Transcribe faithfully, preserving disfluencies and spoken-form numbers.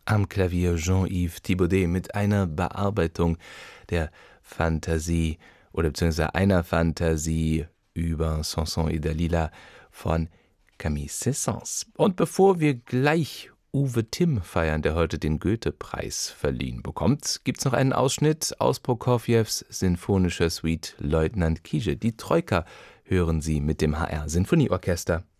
Am Klavier Jean-Yves Thibaudet mit einer Bearbeitung der Fantasie oder beziehungsweise einer Fantasie über Samson et Dalila von Camille Saint-Saëns. Und bevor wir gleich Uwe Timm feiern, der heute den Goethe-Preis verliehen bekommt, gibt es noch einen Ausschnitt aus Prokofjews sinfonischer Suite Leutnant Kije. Die Troika hören Sie mit dem H R Sinfonieorchester.